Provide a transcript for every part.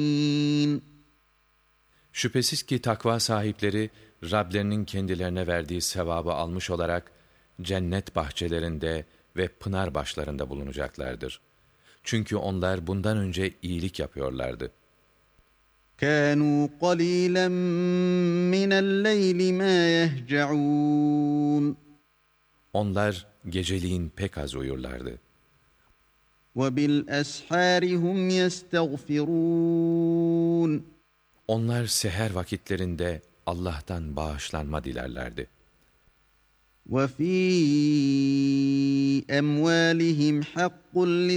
Şüphesiz ki takva sahipleri, Rablerinin kendilerine verdiği sevabı almış olarak, cennet bahçelerinde ve pınar başlarında bulunacaklardır. Çünkü onlar bundan önce iyilik yapıyorlardı. كَانُوا قَلِيلًا مِنَ اللَّيْلِ مَا يَهْجَعُونَ Onlar geceliğin pek az uyurlardı. وَبِالْأَسْحَارِ هُمْ يَسْتَغْفِرُونَ Onlar seher vakitlerinde Allah'tan bağışlanma dilerlerdi. وَفِي أَمْوَالِهِمْ حَقٌّ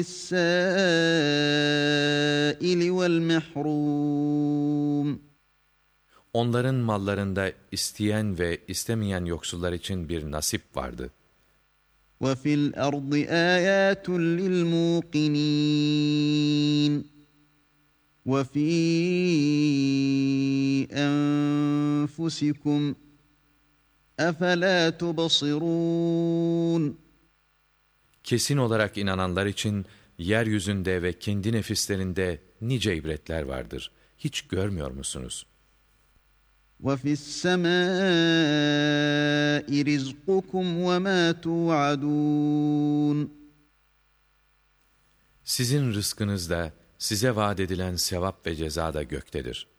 لِلسَّائِلِ وَالْمَحْرُومِ Onların mallarında isteyen ve istemeyen yoksullar için bir nasip vardı. وَفِي الْأَرْضِ آيَاتٌ لِلْمُوقِنِينَ وَفِي أَنفُسِكُمْ أَفَلَا تُبْصِرُونَ Kesin olarak inananlar için yeryüzünde ve kendi nefislerinde nice ibretler vardır. Hiç görmüyor musunuz? وَفِي السَّمَاءِ رِزْقُكُمْ وَمَا تُوعَدُونَ Sizin rızkınız da size vaat edilen sevap ve ceza da göktedir.